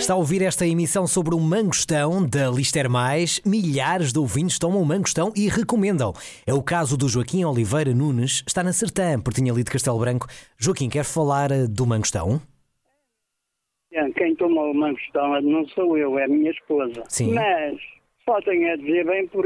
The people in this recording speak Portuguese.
Está a ouvir esta emissão sobre o mangostão da Lister Mais. Milhares de ouvintes tomam o mangostão e recomendam. É o caso do Joaquim Oliveira Nunes, está na Sertã, pertinho ali de Castelo Branco. Joaquim, quer falar do mangostão? Quem toma o mangostão não sou eu, é a minha esposa. Sim. Mas só tenho a dizer bem